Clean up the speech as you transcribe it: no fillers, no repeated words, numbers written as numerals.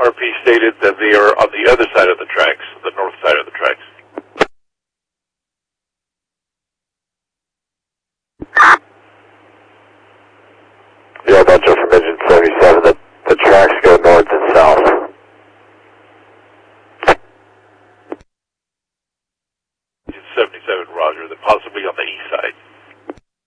RP stated that they are on the other side of the tracks, the north side of the tracks. Yeah, Metro from Engine 77, the tracks go north and south. Engine 77, roger, they're possibly on the east side.